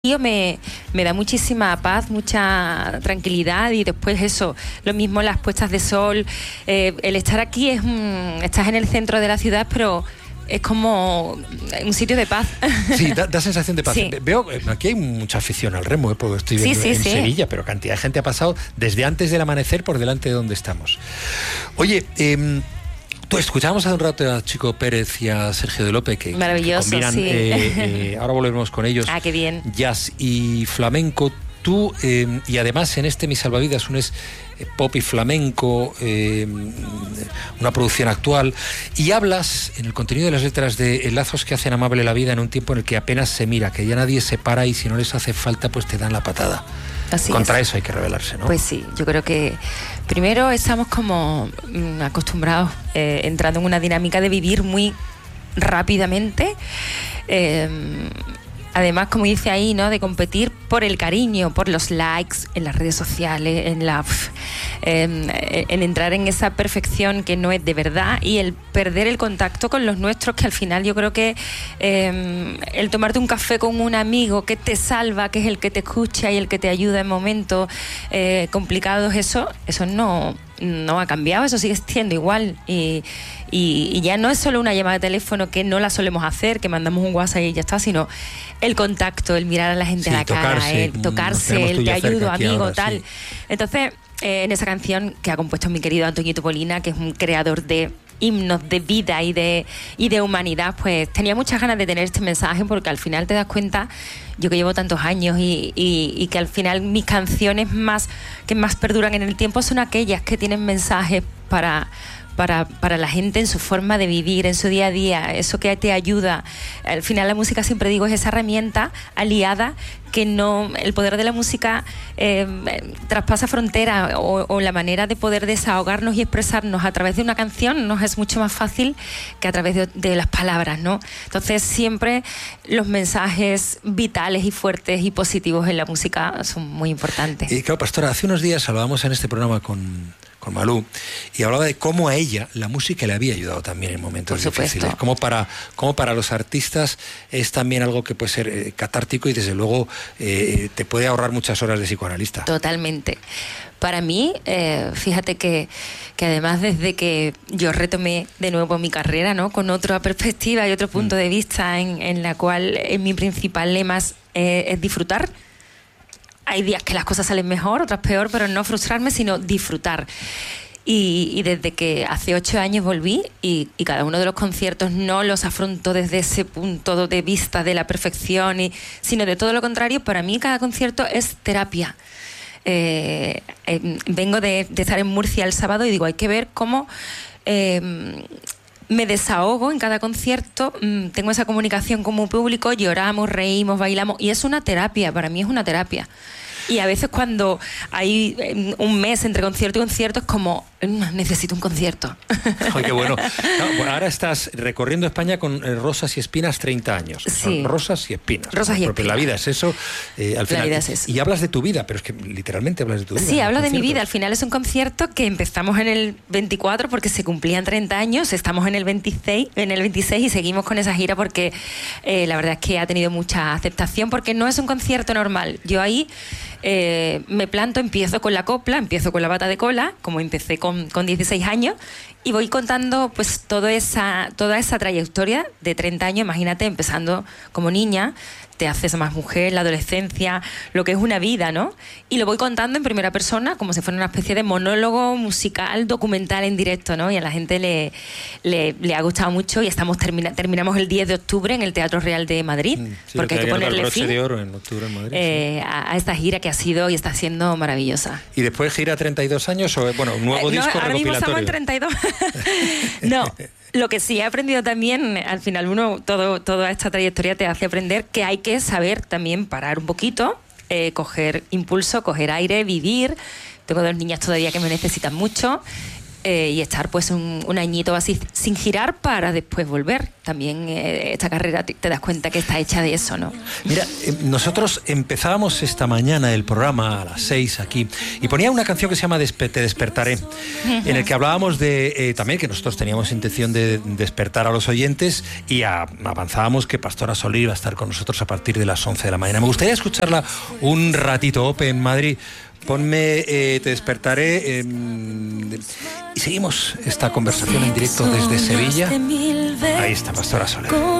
Me da muchísima paz, mucha tranquilidad, y después eso, lo mismo las puestas de sol, el estar aquí estás en el centro de la ciudad, pero es como un sitio de paz. Sí, da sensación de paz. Sí. Veo, aquí hay mucha afición al remo, porque estoy viendo en Sevilla, pero cantidad de gente ha pasado desde antes del amanecer por delante de donde estamos. Oye, escuchábamos hace un rato a Chico Pérez y a Sergio de López, que combinan, sí. Ahora volvemos con ellos. Ah, qué bien. Jazz y flamenco. Tú, y además en Mi Salvavidas, unes pop y flamenco, una producción actual, y hablas en el contenido de las letras de lazos que hacen amable la vida en un tiempo en el que apenas se mira, que ya nadie se para y si no les hace falta, pues te dan la patada. Así Contra es. eso hay que rebelarse, ¿no? Pues sí, yo creo que primero estamos como acostumbrados, entrando en una dinámica de vivir muy rápidamente. Además, como dice ahí, ¿no?, de competir por el cariño, por los likes en las redes sociales, en entrar en esa perfección que no es de verdad, y el perder el contacto con los nuestros, que al final yo creo que el tomarte un café con un amigo que te salva, que es el que te escucha y el que te ayuda en momentos complicados, eso no ha cambiado, eso sigue siendo igual, y ya no es solo una llamada de teléfono, que no la solemos hacer, que mandamos un WhatsApp y ya está, sino el contacto, el mirar a la gente a la cara, tocarse, el te ayudo, amigo, ahora, tal. Sí. Entonces, en esa canción que ha compuesto mi querido Antoñito Polina, que es un creador de himnos de vida y de humanidad, pues tenía muchas ganas de tener este mensaje, porque al final te das cuenta, yo que llevo tantos años y que al final mis canciones que más perduran en el tiempo son aquellas que tienen mensajes para la gente en su forma de vivir, en su día a día, eso que te ayuda. Al final la música, siempre digo, es esa herramienta aliada que el poder de la música traspasa fronteras, o la manera de poder desahogarnos y expresarnos a través de una canción nos es mucho más fácil que a través de las palabras, ¿no? Entonces siempre los mensajes vitales y fuertes y positivos en la música son muy importantes. Y claro, Pastora, hace unos días hablábamos en este programa con Malú, y hablaba de cómo a ella la música le había ayudado también en momentos difíciles. Como para los artistas es también algo que puede ser catártico, y desde luego te puede ahorrar muchas horas de psicoanalista. Totalmente. Para mí, fíjate que además, desde que yo retomé de nuevo mi carrera, ¿no?, con otra perspectiva y otro punto de vista, en la cual mi principal lema es disfrutar. Hay días que las cosas salen mejor, otras peor, pero no frustrarme, sino disfrutar. Y desde que hace 8 años volví, y cada uno de los conciertos no los afronto desde ese punto de vista de la perfección, sino de todo lo contrario. Para mí cada concierto es terapia. Vengo de estar en Murcia el sábado y digo, hay que ver cómo me desahogo en cada concierto, tengo esa comunicación con mi público, lloramos, reímos, bailamos, y es una terapia, para mí es una terapia. Y a veces cuando hay un mes entre concierto y concierto, es como, necesito un concierto. Ay, qué bueno. Bueno, ahora estás recorriendo España con Rosas y Espinas 30 años. Sí. Son rosas y espinas. Rosas y porque espinas. La vida es eso. Al final, la vida es eso. Y hablas de tu vida, pero es que literalmente hablas de tu vida. Sí, hablo de mi vida. Al final es un concierto que empezamos en el 24 porque se cumplían 30 años, estamos en el 26 y seguimos con esa gira porque la verdad es que ha tenido mucha aceptación, porque no es un concierto normal. Yo ahí me planto, empiezo con la copla, empiezo con la bata de cola, como empecé con 16 años, y voy contando pues toda esa trayectoria de 30 años. Imagínate, empezando como niña, te haces más mujer, la adolescencia, lo que es una vida, ¿no? Y lo voy contando en primera persona, como si fuera una especie de monólogo musical, documental en directo, ¿no? Y a la gente le ha gustado mucho, y terminamos el 10 de octubre en el Teatro Real de Madrid, sí, porque hay que ponerle fin de oro en octubre en Madrid, a esta gira que ha sido y está siendo maravillosa. ¿Y después gira 32 años o, bueno, un nuevo disco ahora recopilatorio? Mismo estamos en 32. No, lo que sí he aprendido también, al final toda esta trayectoria te hace aprender que hay que saber también parar un poquito, coger impulso, coger aire, vivir. Tengo 2 niñas todavía que me necesitan mucho, y estar pues un añito así sin girar para después volver. También esta carrera te das cuenta que está hecha de eso, ¿no? Mira, nosotros empezábamos esta mañana el programa a las 6 aquí y ponía una canción que se llama Te despertaré, en el que hablábamos de también que nosotros teníamos intención de despertar a los oyentes y avanzábamos que Pastora Soler iba a estar con nosotros a partir de las 11 de la mañana. Me gustaría escucharla un ratito. Ope en Madrid, ponme Te despertaré y seguimos esta conversación en directo desde Sevilla. Ahí está Pastora Soler.